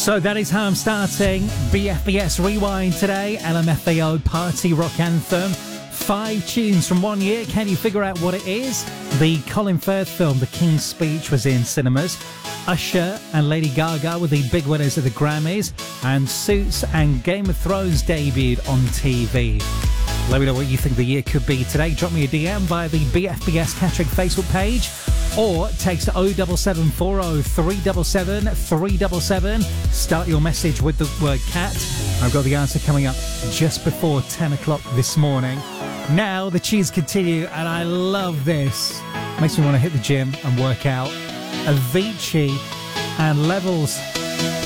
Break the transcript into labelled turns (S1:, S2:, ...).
S1: So that is how I'm starting BFBS Rewind today. LMFAO Party Rock Anthem. 5 tunes from 1 year. Can you figure out what it is? The Colin Firth film, The King's Speech, was in cinemas. Usher and Lady Gaga were the big winners of the Grammys. And Suits and Game of Thrones debuted on TV. Let me know what you think the year could be today. Drop me a DM via the BFBS Catterick Facebook page or text 07740 377 377. Start your message with the word cat. I've got the answer coming up just before 10 o'clock this morning. Now the tunes continue and I love this. Makes me want to hit the gym and work out. Avicii and Levels.